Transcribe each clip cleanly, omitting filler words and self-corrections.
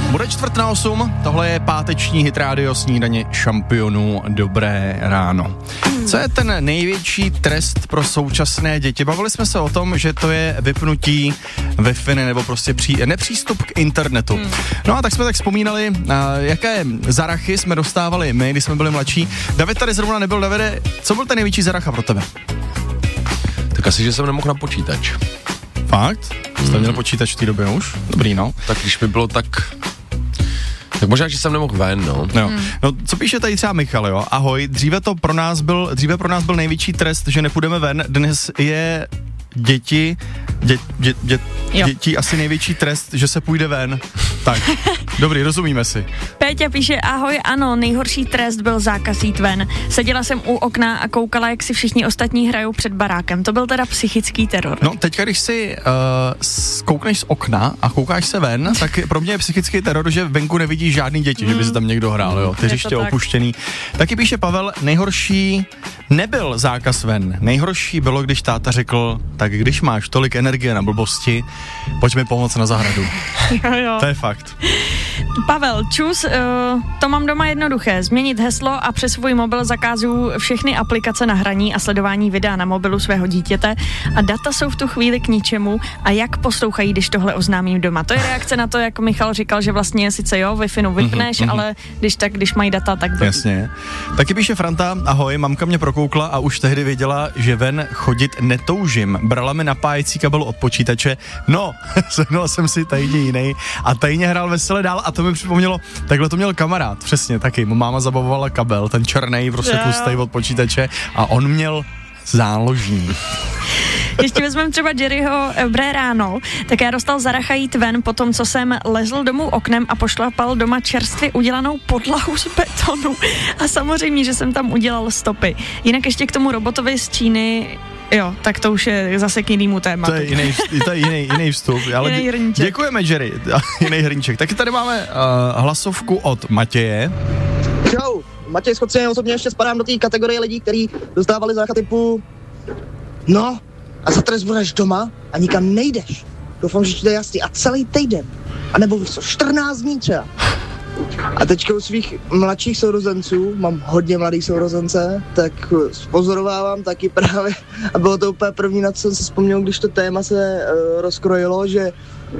Bude 7:45, tohle je páteční hit rádio Snídaně šampionů. Dobré ráno. Co je ten největší trest pro současné děti? Bavili jsme se o tom, že to je vypnutí Wi-Fi nebo prostě nepřístup k internetu. No a tak jsme tak vzpomínali, jaké zarachy jsme dostávali my, když jsme byli mladší. David tady zrovna nebyl. Davide, co byl ten největší zaracha pro tebe? Tak asi, že jsem nemohl na počítač. Fakt? Jste měl počítač v té době už? Dobrý, no. Tak když mi bylo tak možná, že jsem nemohl ven, no. No, co píše tady třeba Michal, jo? Ahoj, dříve pro nás byl největší trest, že nepůjdeme ven, dnes je děti asi největší trest, že se půjde ven. Tak, dobrý, rozumíme si. Péťa píše, ahoj, ano, nejhorší trest byl zákaz jít ven. Seděla jsem u okna a koukala, jak si všichni ostatní hrajou před barákem. To byl teda psychický teror. No, teďka, když si koukneš z okna a koukáš se ven, tak pro mě je psychický teror, že venku nevidíš žádný děti, že by se tam někdo hrál, jo, ty hřiště opuštěný. Taky píše Pavel, nejhorší nebyl zákaz ven. Nejhorší bylo, když táta řekl, tak když máš tolik energie na blbosti, pojď mi pomoct na zahradu. Jo. To je fakt. Pavel, čus, to mám doma jednoduché. Změnit heslo a přes svůj mobil zakázuju všechny aplikace na hraní a sledování videa na mobilu svého dítěte a data jsou v tu chvíli k ničemu a jak poslouchají, když tohle oznámím doma. To je reakce na to, jak Michal říkal, že vlastně sice jo, Wi-Fi vypneš, ale když mají data, tak blbý. Jasně. Taky píše Franta, ahoj, mamka mě prokoukla a už tehdy věděla, že ven chodit netoužím. Brala mi napájecí kabel od počítače, no, sehnul jsem si tajně jiný a tajně hrál vesele dál a to mi připomnělo, takhle to měl kamarád, přesně taky, mu máma zabavovala kabel, ten černej, prostě tlustej od počítače a on měl záložní. Ještě vezmeme třeba Jerryho Dobré ráno, tak já dostal zaracha jít ven po tom, co jsem lezl domů oknem a pošlapal doma čerstvě udělanou podlahu z betonu a samozřejmě, že jsem tam udělal stopy. Jinak ještě k tomu robotovi z Číny, jo, tak to už je zase k jinému tématu. To je jiný vstup. Ale jiný hrníček. Děkujeme, Jerry. Jiný hrníček. Taky tady máme hlasovku od Matěje. Čau, Matěj Schocen, osobně ještě spadám do té kategorie lidí, kteří dostávali záchod typu no, a za trest budeš doma a nikam nejdeš. Doufám, že ti to je jasný. A celý týden. A nebo víš co, 14 dní třeba. A teďka u svých mladších sourozenců, mám hodně mladý sourozence, tak pozorovávám taky právě, a bylo to úplně první, na co jsem si vzpomněl, když to téma se rozkrojilo, že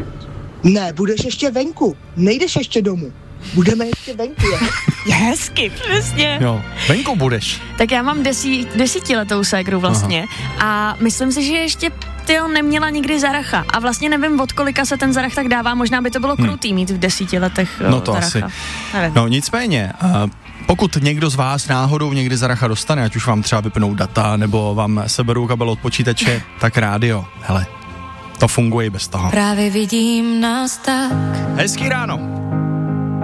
ne, budeš ještě venku, nejdeš ještě domů. Budeme ještě venku, je hezky, přesně. Jo, venku budeš. Tak já mám 10letou ségru vlastně. Aha. A myslím si, že ještě neměla nikdy zaracha. A vlastně nevím, od kolika se ten zarach tak dává. Možná by to bylo krutý mít v 10 letech no to zaracha. Asi. Nevím. No nicméně, pokud někdo z vás náhodou někdy zaracha dostane, ať už vám třeba vypnou data, nebo vám seberou kabel od počítače, tak rádio. Hele, to funguje i bez toho. Právě vidím nás tak. Hezký ráno.